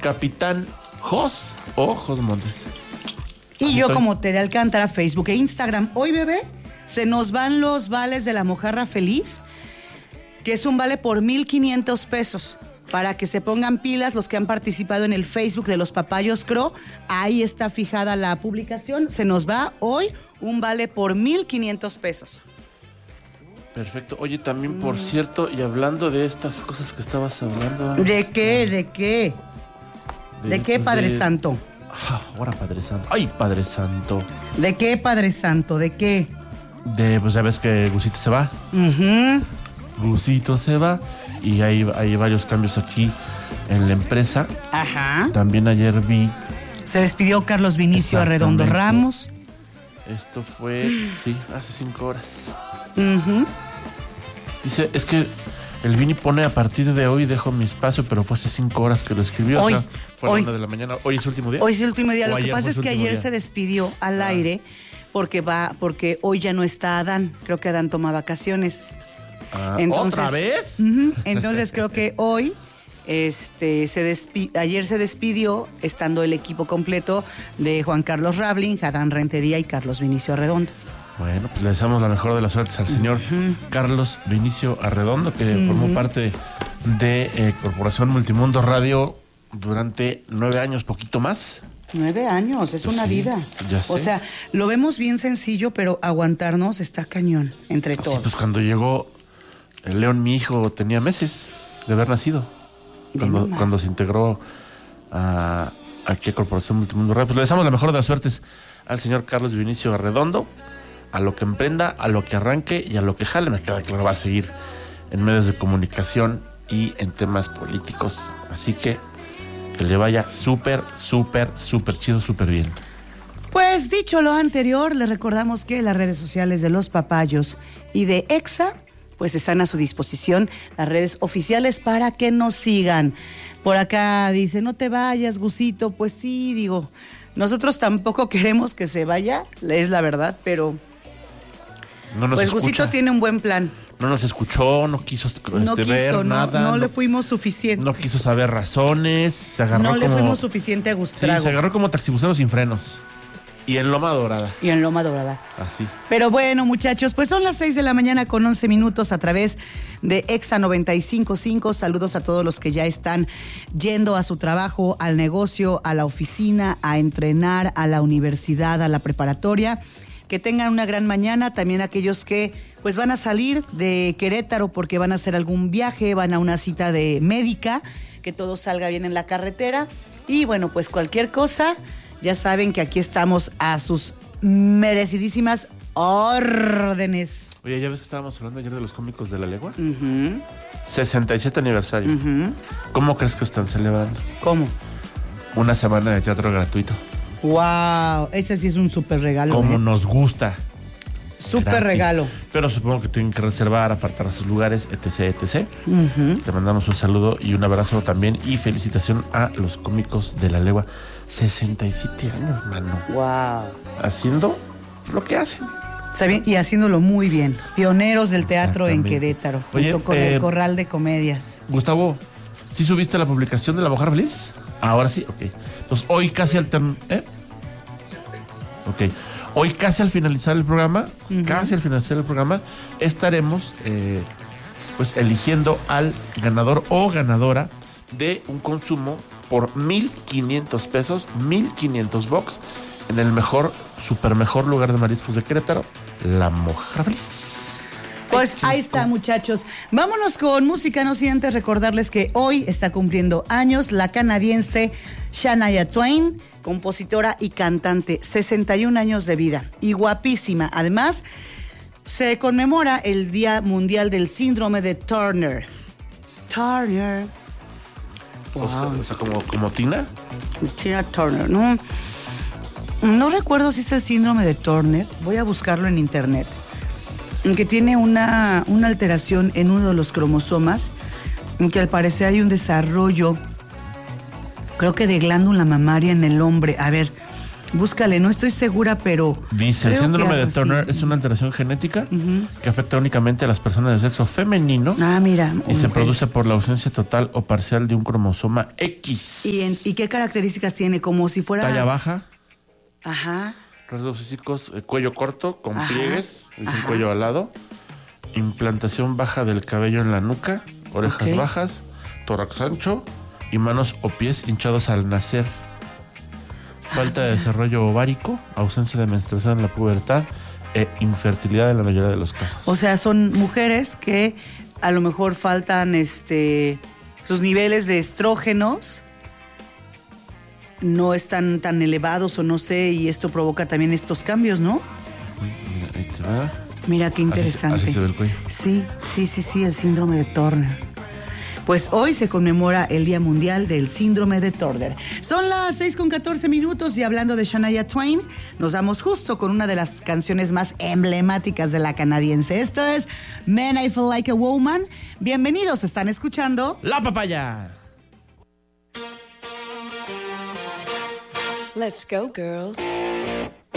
Capitán Jos o Jos Montes. Y yo como Tere Alcántara, Facebook e Instagram. Hoy, bebé, se nos van los vales de la mojarra feliz, que es un vale por 1,500 pesos. Para que se pongan pilas los que han participado en el Facebook de los Papayos Cro. Ahí está fijada la publicación. Se nos va hoy un vale por 1,500 pesos. Perfecto. Oye, también, por cierto, y hablando de estas cosas que estabas hablando... ¿De qué? ¿De qué? ¿De qué, Padre Santo? Ahora, Padre Santo. ¡Ay, Padre Santo! ¿De qué, Padre Santo? ¿De qué? Pues ya ves que Gusito se va. Gusito se va. Y hay varios cambios aquí en la empresa. Ajá. También ayer vi... Se despidió Carlos Vinicio Arredondo Ramos. Esto fue, sí, hace 5 horas. Dice, es que el Vini pone a partir de hoy dejo mi espacio, pero fue hace 5 horas que lo escribió. Hoy, o sea, fue a la 1 de la mañana. ¿Hoy es el último día? Hoy es el último día. Lo que pasa es que ayer se despidió al aire porque hoy ya no está Adán. Creo que Adán toma vacaciones. Entonces, ¿otra vez? Entonces creo que hoy ayer se despidió estando el equipo completo de Juan Carlos Rabling, Adán Rentería y Carlos Vinicio Arredondo. Bueno, pues le deseamos la mejor de las suertes al señor Carlos Vinicio Arredondo, que formó parte de Corporación Multimundo Radio durante 9 años, poquito más. 9 años, es una vida. Ya sé. O sea, lo vemos bien sencillo, pero aguantarnos está cañón entre todos. Pues cuando llegó el León, mi hijo, tenía meses de haber nacido. Cuando se integró aquí a Corporación Multimundo Radio. Pues le deseamos la mejor de las suertes al señor Carlos Vinicio Arredondo, a lo que emprenda, a lo que arranque y a lo que jale. Me queda claro, va a seguir en medios de comunicación y en temas políticos. Así que le vaya súper, súper, súper chido, súper bien. Pues dicho lo anterior, les recordamos que las redes sociales de Los Papayos y de EXA pues están a su disposición, las redes oficiales, para que nos sigan. Por acá dice, no te vayas, Gusito. Pues sí, digo, nosotros tampoco queremos que se vaya, es la verdad, pero no nos pues escucha. Gusito tiene un buen plan. No nos escuchó, no quiso ver nada. No le fuimos suficiente. No quiso saber razones, se agarró no le fuimos suficiente a Gustrago. Sí, se agarró como taxibusero sin frenos. Y en Loma Dorada. Así. Pero bueno, muchachos, pues son las 6 de la mañana con 11 minutos a través de EXA 95.5. Saludos a todos los que ya están yendo a su trabajo, al negocio, a la oficina, a entrenar, a la universidad, a la preparatoria. Que tengan una gran mañana. También aquellos que pues van a salir de Querétaro porque van a hacer algún viaje, van a una cita de médica, que todo salga bien en la carretera. Y bueno, pues cualquier cosa, ya saben que aquí estamos a sus merecidísimas órdenes. Oye, ya ves que estábamos hablando ayer de los cómicos de la legua. 67 aniversario. ¿Cómo crees que están celebrando? ¿Cómo? Una semana de teatro gratuito. ¡Wow! Ese sí es un súper regalo. Como nos gusta. Súper regalo. Pero supongo que tienen que reservar, apartar sus lugares, etc, etc. Te mandamos un saludo y un abrazo también y felicitación a los cómicos de la legua. 67 años, mano. ¡Wow! Haciendo lo que hacen. Y haciéndolo muy bien. Pioneros del teatro en Querétaro. Oye, junto con el Corral de Comedias. Gustavo, ¿sí subiste la publicación de La Mojarra Feliz? Ahora sí, ok. Entonces, hoy casi Ok. Hoy casi al finalizar el programa, estaremos pues eligiendo al ganador o ganadora de un consumo por 1,500 pesos, 1,500 box, en el super mejor lugar de mariscos de Querétaro, La Mojarra Feliz. Pues ahí está, muchachos. Vámonos con música, no sin antes recordarles que hoy está cumpliendo años la canadiense Shania Twain, compositora y cantante, 61 años de vida y guapísima. Además, se conmemora el Día Mundial del Síndrome de Turner. Wow. O sea, como Tina. Tina Turner, ¿no? No recuerdo si es el síndrome de Turner. Voy a buscarlo en internet. Que tiene una alteración en uno de los cromosomas, en que al parecer hay un desarrollo, creo que de glándula mamaria en el hombre. A ver, Búscale, no estoy segura, pero... Dice, el síndrome de Turner es una alteración genética que afecta únicamente a las personas de sexo femenino. Ah, mira. Y se produce por la ausencia total o parcial de un cromosoma X. ¿Y qué características tiene? Como si fuera... Talla baja. Ajá. Rasgos físicos, cuello corto, con pliegues, es el cuello alado. Implantación baja del cabello en la nuca, orejas bajas, tórax ancho y manos o pies hinchados al nacer. Falta de desarrollo ovárico, ausencia de menstruación en la pubertad e infertilidad en la mayoría de los casos. O sea, son mujeres que a lo mejor faltan sus niveles de estrógenos no están tan elevados o no sé, y esto provoca también estos cambios, ¿no? Mira, ahí te va. Mira qué interesante. Así se ve el cuello. Sí, el síndrome de Turner. Pues hoy se conmemora el Día Mundial del Síndrome de Turner. Son las 6:14 y hablando de Shania Twain, nos damos justo con una de las canciones más emblemáticas de la canadiense. Esto es Man, I Feel Like a Woman. Bienvenidos, están escuchando La Papaya. Let's go, girls.